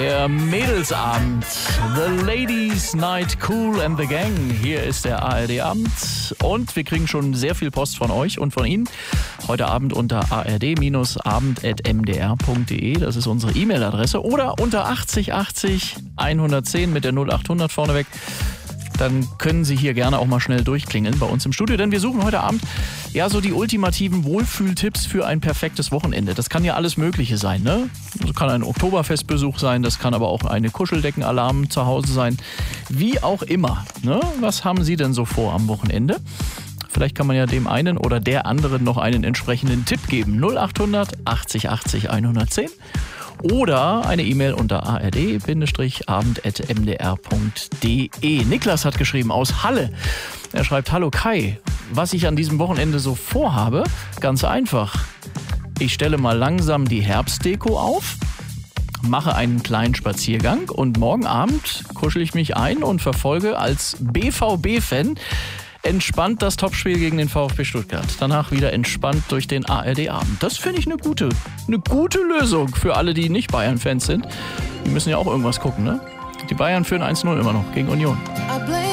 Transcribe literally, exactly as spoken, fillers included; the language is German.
der Mädelsabend. The Ladies Night Cool and the Gang. Hier ist der A R D-Abend. Und wir kriegen schon sehr viel Post von euch und von Ihnen. Heute Abend unter a r d abend at m d r punkt d e. Das ist unsere E-Mail-Adresse. Oder unter achtzig achtzig hundertzehn mit der null acht hundert vorneweg. Dann können Sie hier gerne auch mal schnell durchklingeln bei uns im Studio, denn wir suchen heute Abend ja so die ultimativen Wohlfühltipps für ein perfektes Wochenende. Das kann ja alles Mögliche sein, ne? Das kann ein Oktoberfestbesuch sein, das kann aber auch eine Kuscheldeckenalarm zu Hause sein. Wie auch immer, ne? Was haben Sie denn so vor am Wochenende? Vielleicht kann man ja dem einen oder der anderen noch einen entsprechenden Tipp geben. null acht hundert achtzig achtzig hundertzehn. Oder eine E-Mail unter a r d abend at m d r punkt d e. Niklas hat geschrieben aus Halle. Er schreibt: Hallo Kai, was ich an diesem Wochenende so vorhabe? Ganz einfach. Ich stelle mal langsam die Herbstdeko auf, mache einen kleinen Spaziergang und morgen Abend kuschel ich mich ein und verfolge als B V B-Fan entspannt das Topspiel gegen den VfB Stuttgart. Danach wieder entspannt durch den A R D-Abend. Das finde ich eine gute, eine gute Lösung für alle, die nicht Bayern-Fans sind. Die müssen ja auch irgendwas gucken, ne? Die Bayern führen eins null immer noch gegen Union.